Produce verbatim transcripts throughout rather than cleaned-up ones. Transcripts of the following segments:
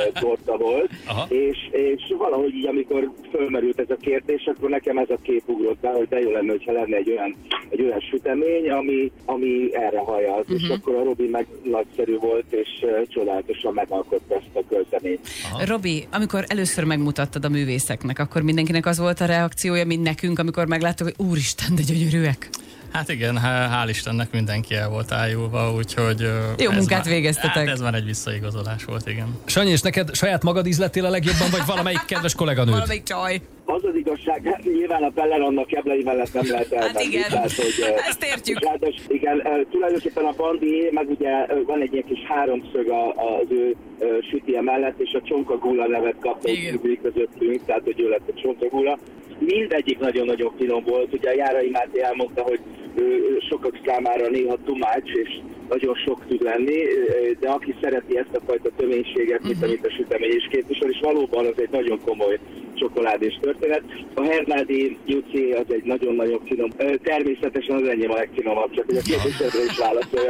torta volt, és, és valahogy így, amikor fölmerült ez a kérdés, akkor nekem ez a kép ugrott be, hogy de jó lenne, hogyha lenne egy olyan, egy olyan sütemény, ami, ami erre hajalt, uh-huh. és akkor a Robi meg nagyszerű volt, és uh, csodálatosan megalkotta ezt a költeményt. Robi, amikor először megmutattad a művészeknek, akkor mindenkinek az volt a reakciója, mint nekünk, amikor megláttuk, hogy úristen, de gyönyörűek. Hát igen, hál' Istennek mindenki el volt ájulva, úgyhogy... Jó munkát már, végeztetek. Hát ez már egy visszaigazolás volt, igen. Sanyi, és neked saját magad ízlettél a legjobban, vagy valamelyik kedves kolléganőd? Valamelyik csaj. Az az igazság, hát nyilván a Pellerannak keblei mellett nem lehet elmenni. Hát igen, tehát, hogy, ezt értjük. Ráadásul, igen, tulajdonképpen a Bandi, meg ugye van egy ilyen kis háromszög az ő sütije mellett, és a Csonkagula nevet kapta közöttünk, tehát hogy ő lett a Csonkagula. Mindegyik nagyon-nagyon finom volt, ugye a Járai Máté elmondta, hogy ő sokak számára néha tumács, és nagyon sok tud lenni, de aki szereti ezt a fajta töménységet, mint uh-huh. amit a sütemény is képvisel, és valóban az egy nagyon komoly csokoládés történet. A Hernádi Juci az egy nagyon-nagyon finom, természetesen az enyém a legfinomabb, csak hogy a kérdésedre is válaszolja.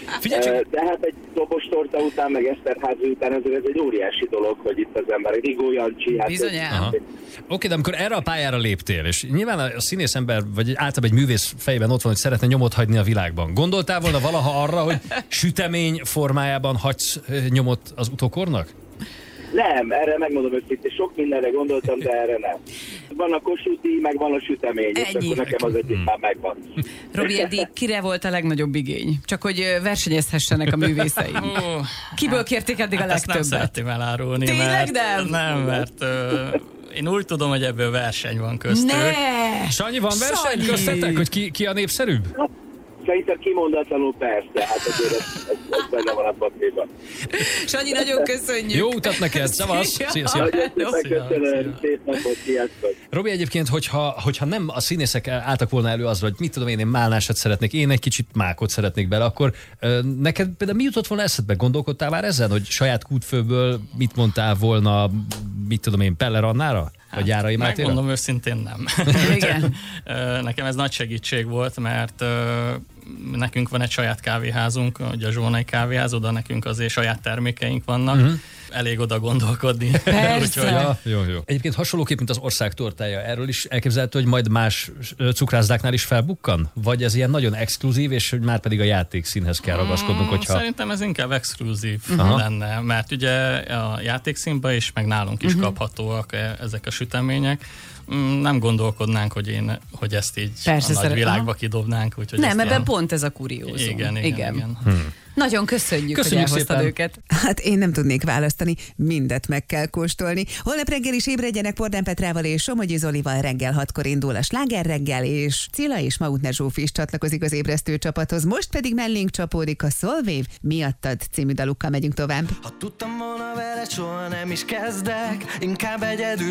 De hát egy dobos torta után, meg Eszterházi után ez, ez egy óriási dolog, hogy itt az ember, Rigó Jancsi. Hát bizonyám. Oké, okay, de amikor erre a pályára léptél, és nyilván a színész ember, vagy általában egy művész fejében ott van, hogy szeretne nyomot hagyni a világban. Gondoltál volna valaha arra, hogy sütemény formájában hagysz nyomot az utókornak? Nem, erre megmondom őszintén, sok mindenre gondoltam, de erre nem. Van a Kossuth díj, meg van a sütemény, és akkor nekem az egyik már megvan. Robi, eddig kire volt a legnagyobb igény? Csak hogy versenyezhessenek a művészeim. Kiből kérték eddig hát a legtöbbet? Ezt nem szeretném elárulni. Tényleg mert, nem? Nem, mert... Uh, Én úgy tudom, hogy ebből verseny van köztük. Ne! Sanyi, van verseny Sanyi! köztetek, hogy ki, ki a népszerűbb? Szerintem kimondatlanul persze, hát azért ez, ez, ez benne van a papírban. Sanyi, nagyon köszönjük. Jó utat neked, szavasz! Szia, szia. Köszönöm, szép napot, sziasztok! Robi, egyébként, hogyha, hogyha nem a színészek álltak volna elő azra, hogy mit tudom én, én málnásat szeretnék, én egy kicsit mákot szeretnék bele, akkor neked például mi jutott volna eszedbe? Gondolkodtál már ezen, hogy saját kútfőből mit mondtál volna, mit tudom én, Peller Annára? Vagy Járai Mátéra? Megmondom őszintén nem. Igen. Nekem ez nagy segítség volt, mert nekünk van egy saját kávéházunk, ugye a Zsolnai kávéház, oda nekünk azért saját termékeink vannak. Uh-huh. Elég oda gondolkodni. Persze. Ja, jó, jó. Egyébként hasonlóképp, mint az ország tortája, erről is elképzelhető, hogy majd más cukrászdáknál is felbukkan? Vagy ez ilyen nagyon exkluzív, és hogy már pedig a játékszínhez kell ragaszkodnunk, hogyha... Szerintem ez inkább exkluzív uh-huh. lenne, mert ugye a játékszínben is, meg nálunk is uh-huh. kaphatóak ezek a sütemények. Nem gondolkodnánk, hogy én, hogy ezt így persze, a nagy világba kidobnánk. Úgyhogy nem, ebben ilyen... pont ez a kuriózum. Igen, igen, igen. igen. Hmm. Nagyon köszönjük, köszönjük hogy elhoztad szépen őket. Hát én nem tudnék választani, mindet meg kell kóstolni. Holnap reggel is ébredjenek Pordán Petrával és Somogyi Zolival, reggel hatkor indul a Sláger reggel, és Cilla és Mautner Zsófi is csatlakozik az ébresztő csapathoz. Most pedig mellénk csapódik a Solwave, Miattad című dalukkal megyünk tovább. Ha tudtam volna veled, soha nem is kezdek, inkább egyedül